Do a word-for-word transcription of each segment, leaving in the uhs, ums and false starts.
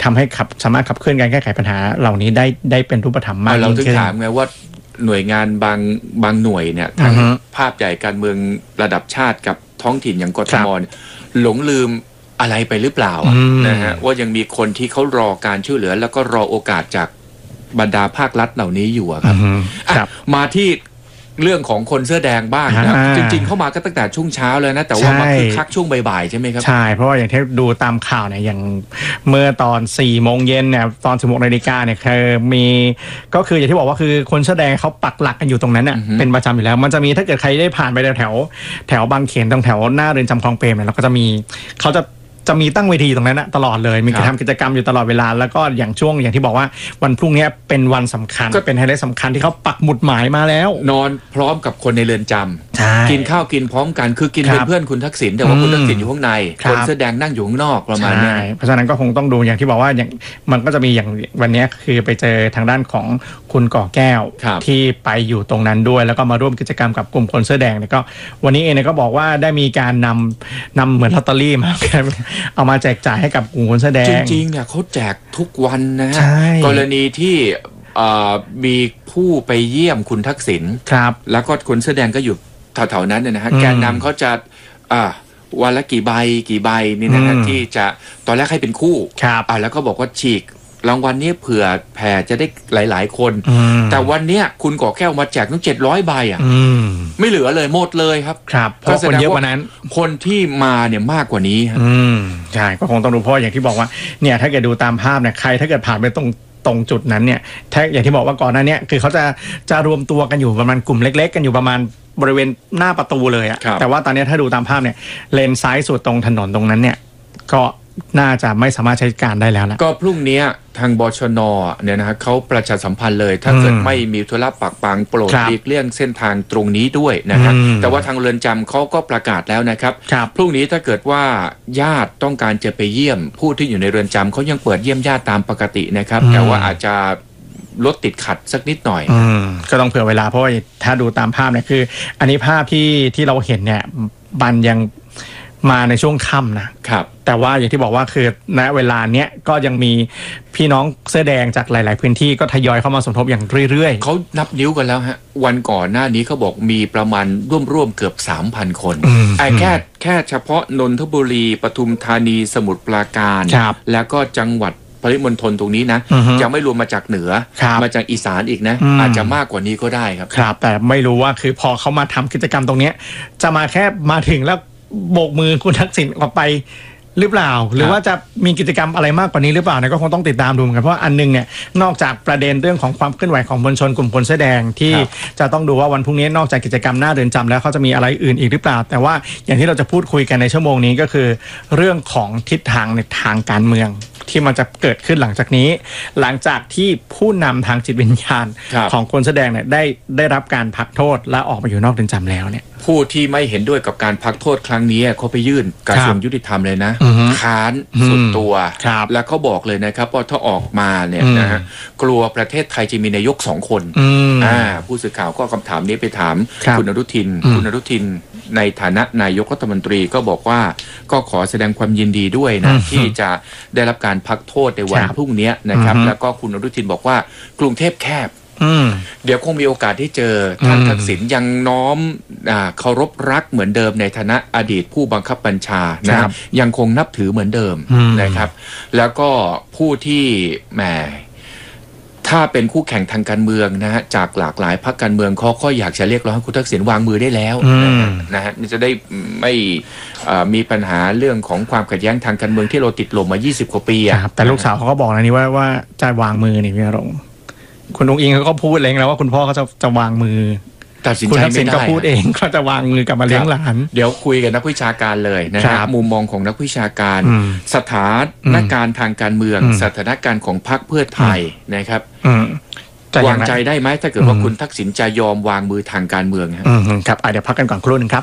ทำให้ขับสามารถขับเคลื่อนการแก้ไขปัญหาเหล่านี้ได้ได้เป็นรูปธรรมมากเราถึงถามไงว่าหน่วยงานบางบางหน่วยเนี่ยทั้งภาพใหญ่การเมืองระดับชาติกับท้องถิ่นอย่างกทมหลงลืมอะไรไปหรือเปล่านะฮะว่ายังมีคนที่เขารอการช่วยเหลือแล้วก็รอโอกาสจากบรรดาภาครัฐเหล่านี้อยู่ครับมาที่เรื่องของคนเสื้อแดงบ้างนะจริงๆเข้ามาก็ตั้งแต่ช่วงเช้าเลยนะแต่ว่ามาคึกคักช่วงบ่ายๆใช่ไหมครับใช่เพราะว่าอย่างที่ดูตามข่าวเนี่ยอย่างเมื่อตอนสี่โมงเย็นเนี่ยตอนสิบหกนาฬิกาเนี่ยคือมีก็คืออย่างที่บอกว่าคือคนเสื้อแดงเขาปักหลักกันอยู่ตรงนั้นเนี่ยเป็นประจำอยู่แล้วมันจะมีถ้าเกิดใครได้ผ่านไปแถวแถวบางเขนตรงแถวหน้าเรือนจำคลองเปรมเนี่ยเราก็จะมีเขาจะจะมีตั้งเวทีตรงนั้นนะตลอดเลยมีกิจกรรมกิจกรรมอยู่ตลอดเวลาแล้วก็อย่างช่วงอย่างที่บอกว่าวันพรุ่งนี้เป็นวันสำคัญก็เป็นไฮไลท์สำคัญที่เขาปักหมุดหมายมาแล้วนอนพร้อมกับคนในเรือนจำกินข้าวกินพร้อมกันคือกินเป็นเพื่อนคุณทักษิณแต่ว่าคุณทักษิณอยู่ข้างในคนเสื้อแดงนั่งอยู่ข้างนอกประมาณนี้เพราะฉะนั้นก็คงต้องดูอย่างที่บอกว่าอย่างมันก็จะมีอย่างวันนี้คือไปเจอทางด้านของคุณก่อแก้วที่ไปอยู่ตรงนั้นด้วยแล้วก็มาร่วมกิจกรรมกับกลุ่มคนเสื้อแดงเนี่ยก็วันนี้เองเนี่ยก็บอกว่าได้มีการนำนำเหมือนลอตเตอรี่มาเอามาแจกจ่ายให้กับกลุ่มคนเสื้อแดงจริงๆเนี่ยเขาแจกทุกวันนะฮะกรณีที่มีผู้ไปเยี่ยมคุณทักษิณครับแล้วก็คนเสื้อแดงก็อยู่แถวๆนั้นเนี่ยนะฮะแกนนำเขาจะวันละกี่ใบกี่ใบนี่นะฮะที่จะตอนแรกให้เป็นคู่แล้วก็บอกว่าฉีกรางวัลนี้เผื่อแผ่จะได้หลายๆคนแต่วันนี้คุณก่อแก้วมาแจกตั้งเจ็ดร้อยใบอ่ะไม่เหลือเลยหมดเลยครับครับเพราะคนเยอะกว่านั้นคนที่มาเนี่ยมากกว่านี้ครับใช่ก็คงต้องดูเพราะอย่างที่บอกว่าเนี่ยถ้าเกิดดูตามภาพเนี่ยใครถ้าเกิดผ่านไปตรงตรงจุดนั้นเนี่ยถ้าอย่างที่บอกว่าก่อนหน้านี้คือเขาจะจะรวมตัวกันอยู่ประมาณกลุ่มเล็กๆกันอยู่ประมาณบริเวณหน้าประตูเลยอะแต่ว่าตอนนี้ถ้าดูตามภาพเนี่ยเลนซ้ายสุดตรงถนนตรงนั้นเนี่ยก็น่าจะไม่สามารถใช้การได้แล้วนะก็พรุ่งนี้ทางบชน.เนี่ยนะฮะเขาประชาสัมพันธ์เลยถ้าเกิดไม่มีธุระปักปังโปรดหลีกเลี่ยงเส้นทางตรงนี้ด้วยนะฮะแต่ว่าทางเรือนจำเขาก็ประกาศแล้วนะครับพรุ่งนี้ถ้าเกิดว่าญาติต้องการจะไปเยี่ยมผู้ที่อยู่ในเรือนจำเขายังเปิดเยี่ยมญาติตามปกตินะครับแต่ว่าอาจจะรถติดขัดสักนิดหน่อยก็ต้องเผื่อเวลาเพราะว่าถ้าดูตามภาพเนี่ยคืออันนี้ภาพที่ที่เราเห็นเนี่ยบันยังมาในช่วงค่ำนะครับแต่ว่าอย่างที่บอกว่าคือณเวลาเนี้ยก็ยังมีพี่น้องเสื้อแดงจากหลายๆพื้นที่ก็ทยอยเข้ามาสมทบอย่างเรื่อยๆเขานับนิ้วกันแล้วฮะวันก่อนหน้านี้เขาบอกมีประมาณร่วมๆเกือบ สามพัน คนไอ้แค่แค่เฉพาะนนทบุรีปทุมธานีสมุทรปราการแล้วก็จังหวัดปริมณฑลตรงนี้นะยังไม่รวมมาจากเหนือมาจากอีสานอีกนะอาจจะมากกว่านี้ก็ได้ครับครับแต่ไม่รู้ว่าคือพอเขามาทำกิจกรรมตรงนี้จะมาแค่มาถึงแล้วโบกมือคุณทักษิณออกไปหรือเปล่าหรือว่าจะมีกิจกรรมอะไรมากกว่านี้หรือเปล่าเนี่ยก็คงต้องติดตามดูกันเพราะอันนึงเนี่ยนอกจากประเด็นเรื่องของความเคลื่อนไหวของมวลชนกลุ่มคนเสื้อแดงที่จะต้องดูว่าวันพรุ่งนี้นอกจากกิจกรรมหน้าเรือนจำแล้วเขาจะมีอะไรอื่นอีกหรือเปล่าแต่ว่าอย่างที่เราจะพูดคุยกันในชั่วโมงนี้ก็คือเรื่องของทิศทางในทางการเมืองที่มันจะเกิดขึ้นหลังจากนี้หลังจากที่ผู้นำทางจิตวิญญาณของคนแสดงเนี่ยได้ได้รับการพักโทษและออกมาอยู่นอกเรือนจำแล้วเนี่ยผู้ที่ไม่เห็นด้วยกับการพักโทษครั้งนี้เขาไปยื่นกระทรวงยุติธรรมเลยนะค้านสุดตัวและเขาบอกเลยนะครับว่าถ้าออกมาเนี่ยนะฮะกลัวประเทศไทยจะมีนายกสองคนอ่าผู้สื่อข่าวก็คำถามนี้ไปถามคุณอนุทินคุณอนุทินในฐานะนายกรัฐมนตรีก็บอกว่าก็ขอแสดงความยินดีด้วยนะที่จะได้รับการพักโทษในวันพรุ่งนี้นะครับแล้วก็คุณอนุทินบอกว่ากรุงเทพแคบเดี๋ยวคงมีโอกาสที่เจอท่านทักษิณยังน้อมเคารพรักเหมือนเดิมในฐานะอดีตผู้บังคับบัญชานะครับยังคงนับถือเหมือนเดิมนะครับแล้วก็ผู้ที่แหมถ้าเป็นคู่แข่งทางการเมืองนะฮะจากหลากหลายพรรคการเมืองเขาก็อยากจะเรียกร้องให้คุณทักษิณวางมือได้แล้วนะฮะจะได้ไม่มีปัญหาเรื่องของความขัดแย้งทางการเมืองที่เราติดลมมายี่สิบกว่าปีอ่ะแต่ลูกสาวเขาก็บอกนะนี่ว่าว่าจะวางมือนี่พี่รงคุณองค์อิงเขาก็พูดเองแล้วว่าคุณพ่อเขาจะจะวางมือตัดสินใจไม่ได้ก็พูดเองก็จะวางมือกลับมาเลี้ยงหลานเดี๋ยวคุยกับนักวิชาการเลยนะครับมุมมองของนักวิชาการสถานการณ์ทางการเมืองสถานการณ์ของพรรคเพื่อไทยนะครับวางใจได้ไหมถ้าเกิดว่าคุณทักษิณจะยอมวางมือทางการเมืองครับเดี๋ยวพักกันก่อนครู่นึงครับ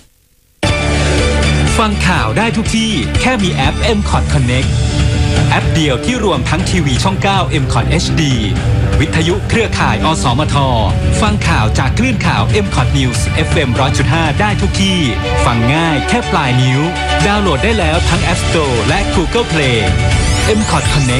ฟังข่าวได้ทุกที่แค่มีแอป เอ็ม คอท Connect แอปเดียวที่รวมทั้งทีวีช่องเก้า เอ็ม คอท เอช ดี วิทยุเครือข่ายอสมทฟังข่าวจากคลื่นข่าว เอ็ม คอท News เอฟ เอ็ม หนึ่งร้อยจุดห้า ได้ทุกที่ฟังง่ายแค่ปลายนิ้วดาวน์โหลดได้แล้วทั้ง App Store และ Google Play เอ็ม คอท Connect